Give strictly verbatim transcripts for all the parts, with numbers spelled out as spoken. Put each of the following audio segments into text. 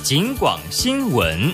警广新闻。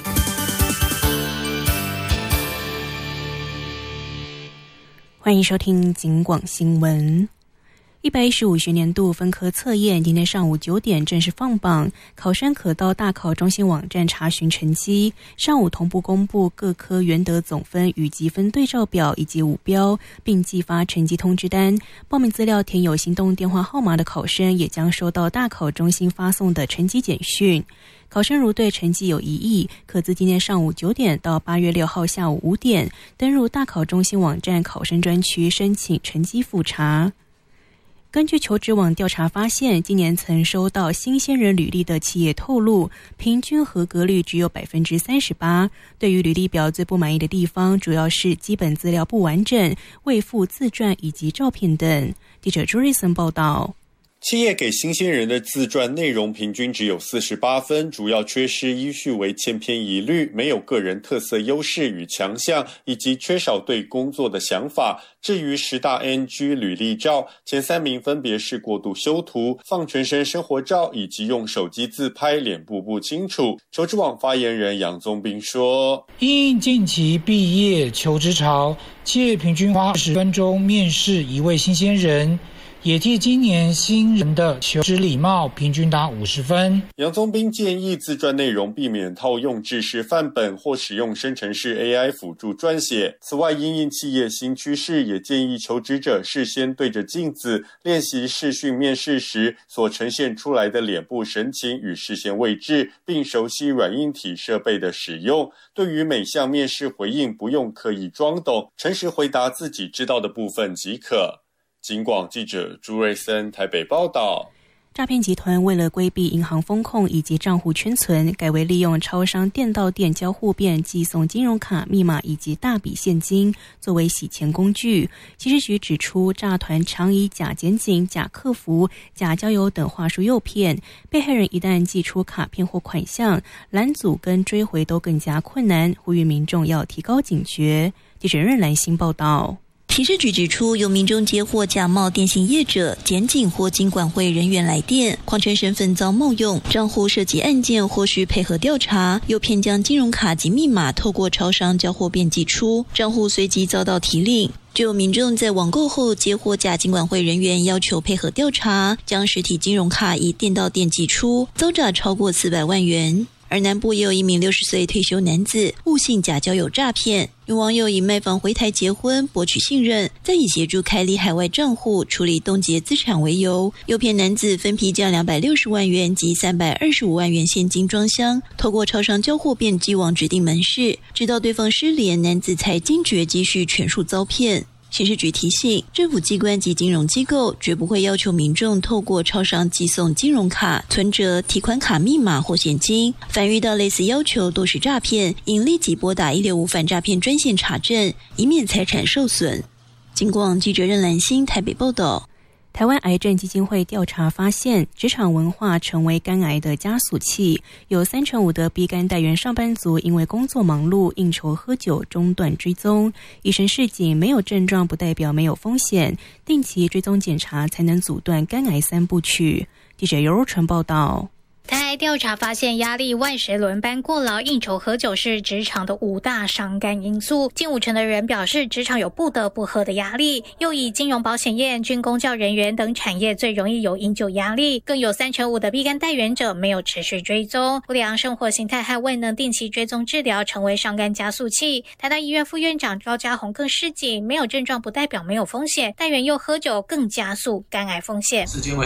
欢迎收听警广新闻。一百一十五学年度分科测验今天上午九点正式放榜，考生可到大考中心网站查询成绩。上午同步公布各科原得总分与积分对照表以及五标，并寄发成绩通知单。报名资料填有行动电话号码的考生也将收到大考中心发送的成绩简讯。考生如对成绩有疑义，可自今天上午九点到八月六号下午五点登入大考中心网站考生专区申请成绩复查。根据求职网调查发现，今年曾收到新鲜人履历的企业透露，平均合格率只有 百分之三十八。 对于履历表最不满意的地方，主要是基本资料不完整、未附自传以及照片等。记者朱瑞森报道。 企业给新鲜人的自传内容平均只有四十八分，主要缺失依序为千篇一律，没有个人特色优势与强项，以及缺少对工作的想法。至于十大 N G 履历照，前三名分别是过度修图、放全身生活照以及用手机自拍脸部不清楚。求职网发言人杨宗斌说， 因应近期毕业求职潮，企业平均花十分钟面试一位新鲜人，也替今年新人的求职礼貌平均达五十分。 杨宗斌建议自传内容避免套用制式范本或使用生成式 A I 辅助撰写。此外，因应企业新趋势，也建议求职者事先对着镜子练习视讯面试时所呈现出来的脸部神情与视线位置，并熟悉软硬体设备的使用。对于每项面试回应，不用刻意装懂，诚实回答自己知道的部分即可。警广记者朱瑞森台北报道。 诈骗集团为了规避银行风控以及账户圈存，改为利用超商店到店交互便寄送金融卡密码以及大笔现金作为洗钱工具。刑事局指出，诈团常以假检警、假客服、假交友等话术诱骗，被害人一旦寄出卡片或款项，拦阻跟追回都更加困难，呼吁民众要提高警觉。记者任兰心报道。 刑事局指出，有民众接获假冒电信业者、检警或金管会人员来电，谎称身份遭冒用，账户涉及案件或需配合调查，诱骗将金融卡及密码透过超商交货便寄出，账户随即遭到提领。就有民众在网购后接获假金管会人员要求配合调查，将实体金融卡以店到店寄出，遭诈超过四百万元。而南部也有一名六十岁退休男子误信假交友诈骗，有网友以卖房回台结婚博取信任，再以协助开立海外账户处理冻结资产为由，诱骗男子分批将两百六十万元及三百二十五万元现金装箱，透过超商交货便寄往指定门市，直到对方失联，男子才惊觉积蓄全数遭骗。刑事局提醒，政府机关及金融机构绝不会要求民众透过超商寄送金融卡、存折、提款卡密码或现金，凡遇到类似要求都是诈骗，应立即拨打一六五反诈骗专线查证，以免财产受损。警广记者任兰心台北报道。 台湾癌症基金会调查发现，职场文化成为肝癌的加速器，有三成五的 B 肝带原上班族因为工作忙碌、应酬喝酒中断追踪。医生示警，没有症状不代表没有风险，定期追踪检查才能阻断肝癌三部曲。记者尤若纯报道。 台癌调查发现，压力、外食、轮班、过劳、应酬、喝酒是职场的五大伤肝因素。近五成的人表示，职场有不得不喝的压力。又以金融、保险业、军公教人员等产业最容易有饮酒压力，更有三成五的 B 肝带原者没有持续追踪。不良生活形态和未能定期追踪治疗，成为伤肝加速器。台大医院副院长高家宏更示警，没有症状不代表没有风险，带原又喝酒更加速肝癌风险。 是因为